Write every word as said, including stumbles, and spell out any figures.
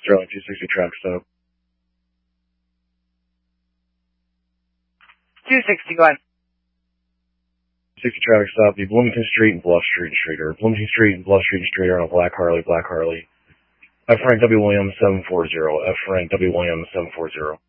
Sterling two sixty track stop. two sixty, go ahead. sixty traffic stop, the Bloomington Street and Bluff Street and Streeter. Bloomington Street and Bluff Street and Streeter on a Black Harley, Black Harley. F Frank W. Williams seven four zero, F Frank W. Williams seven four zero.